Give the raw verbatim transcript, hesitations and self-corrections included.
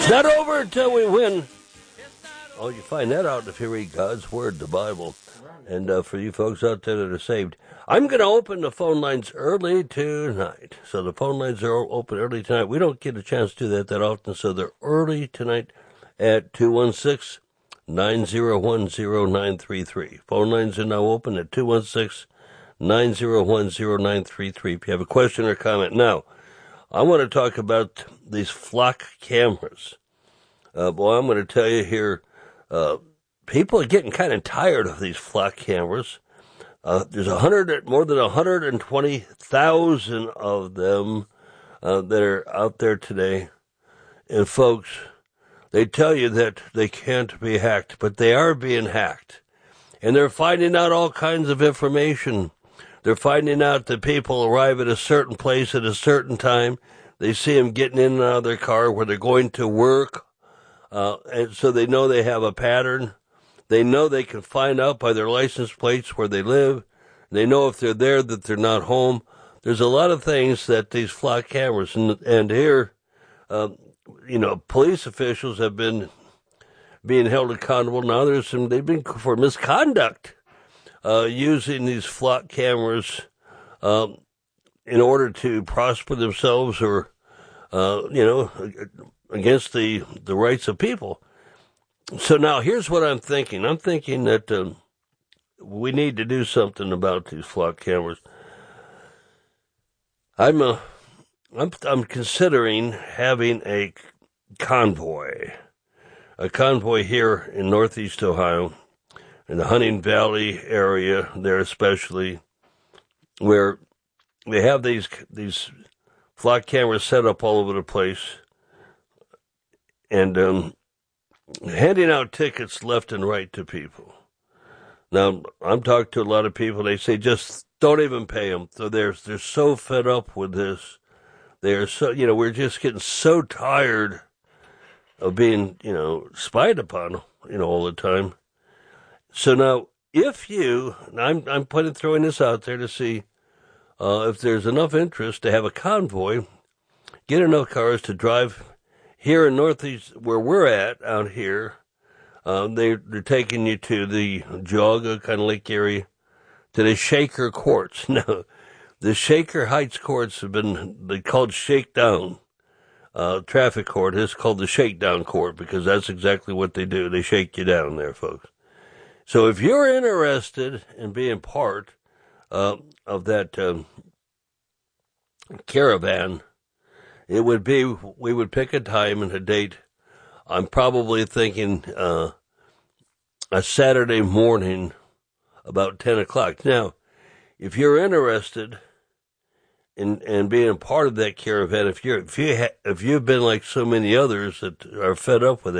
It's not over until we win. Oh, you find that out if you read God's Word, the Bible. And uh, for you folks out there that are saved, I'm going to open the phone lines early tonight. So the phone lines are open early tonight. We don't get a chance to do that that often, so they're early tonight at two one six, nine zero one, zero nine three three. Phone lines are now open at two one six, nine zero one, zero nine three three if you have a question or comment. Now, I want to talk about these flock cameras. Uh, boy, I'm going to tell you here, uh, people are getting kind of tired of these flock cameras. Uh, there's a hundred, more than one hundred twenty thousand of them uh, that are out there today. And folks, they tell you that they can't be hacked, but they are being hacked. And they're finding out all kinds of information. They're finding out that people arrive at a certain place at a certain time. They see them getting in and out of their car where they're going to work. Uh, and so they know they have a pattern. They know they can find out by their license plates where they live. They know if they're there that they're not home. There's a lot of things that these flock cameras, and, and here, uh, you know, police officials have been being held accountable. Now there's some, they've been for misconduct. Uh, using these flock cameras um, in order to prosper themselves or, uh, you know, against the, the rights of people. So now here's what I'm thinking. I'm thinking that um, we need to do something about these flock cameras. I'm, a, I'm, I'm considering having a convoy, a convoy here in Northeast Ohio, in the Hunting Valley area there especially, where they have these these flock cameras set up all over the place, and um, handing out tickets left and right to people. Now, I'm talking to a lot of people, they say just don't even pay them. So they're, they're so fed up with this. They're so, you know, we're just getting so tired of being, you know, spied upon, you know, all the time. So now, if you, I'm I'm putting throwing this out there to see uh, if there's enough interest to have a convoy, get enough cars to drive here in Northeast, where we're at out here. Uh, they they're taking you to the Geauga kind of lake area, to the Shaker Courts. Now, the Shaker Heights Courts have been they called Shakedown uh, Traffic Court. It's called the Shakedown Court because that's exactly what they do. They shake you down there, folks. So if you're interested in being part uh, of that um, caravan, it would be, we would pick a time and a date. I'm probably thinking uh, a Saturday morning about ten o'clock. Now, if you're interested in, in being part of that caravan, if you're if you ha- if you've been like so many others that are fed up with that,